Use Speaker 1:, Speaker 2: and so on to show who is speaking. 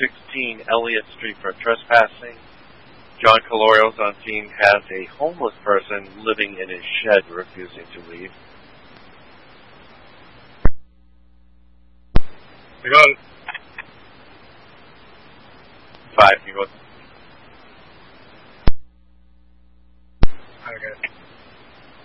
Speaker 1: 16 Elliott Street for trespassing. John Calorio's on scene has a homeless person living in his shed refusing to leave.
Speaker 2: I got it.
Speaker 1: 5, you go.